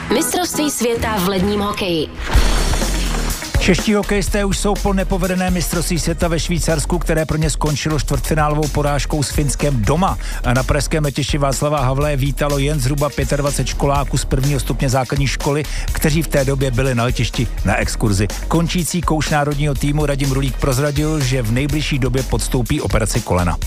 Mistrovství světa v ledním hokeji. Čeští hokejisté už jsou po nepovedené mistrovství světa ve Švýcarsku, které pro ně skončilo čtvrtfinálovou porážkou s Finskem doma. A na pražském letišti Václava Havla vítalo jen zhruba 25 školáků z prvního stupně základní školy, kteří v té době byli na letišti na exkurzi. Končící kouč národního týmu Radim Rulík prozradil, že v nejbližší době podstoupí operaci kolena.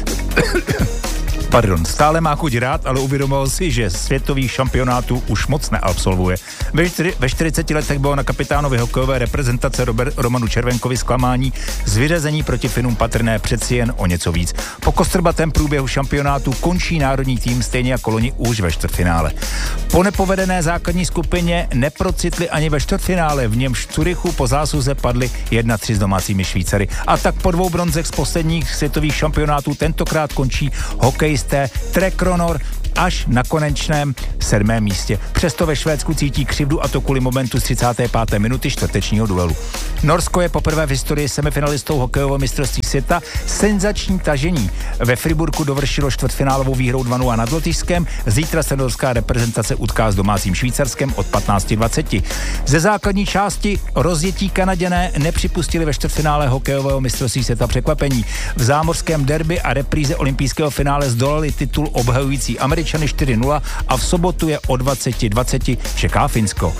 Stále má chuť rád, ale uvědomil si, že světových šampionátů už moc neabsolvuje. Ve 40 letech bylo na kapitánovi hokejové reprezentace Romanu Červenkovi zklamání z vyřazení proti Finům patrné přeci jen o něco víc. Po kostrbatém průběhu šampionátu končí národní tým stejně jako loni už ve čtvrtfinále. Po nepovedené základní skupině neprocitli ani ve čtvrtfinále, v němž v Curychu po zásluze padli 1-3 s domácími Švýcary. A tak po 2 bronzech z posledních světových šampionátů tentokrát končí hokejisté Trek Ronor až na konečném 7. místě. Přesto ve Švédsku cítí křivdu, a to kvůli momentu z 35. minuty čtvrtečního duelu. Norsko je poprvé v historii semifinalistou hokejového mistrovství světa. Senzační tažení ve Friburku dovršilo čtvrtfinálovou výhrou 2-0 nad Lotyšskem. Zítra se norská reprezentace utká s domácím Švýcarskem od 15:20. Ze základní části rozjetí Kanaděné nepřipustili ve čtvrtfinále hokejového mistrovství světa překvapení. V zámořském derby a repríze olympijského finále zdolali titul obhajující Američany 4-0 a v sobotu je o 20:20 čeká Finsko.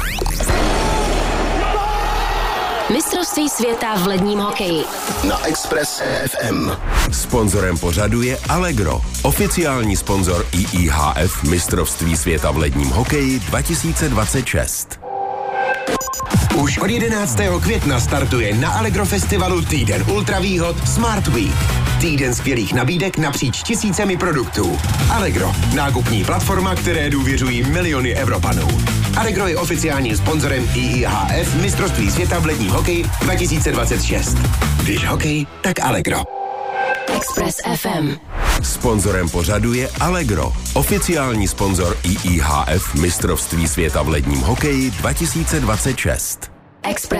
Mistrovství světa v ledním hokeji. Na Express FM. Sponzorem pořadu je Allegro, oficiální sponzor IIHF Mistrovství světa v ledním hokeji 2026. Už od 11. května startuje na Allegro festivalu týden ultravýhod Smart Week. Týden skvělých nabídek napříč tisícemi produktů. Allegro, nákupní platforma, které důvěřují miliony Evropanů. Allegro je oficiálním sponzorem IIHF Mistrovství světa v ledním hokeji 2026. Když hokej, tak Allegro. Express FM. Sponzorem pořadu je Allegro, oficiální sponzor IIHF Mistrovství světa v ledním hokeji 2026. Express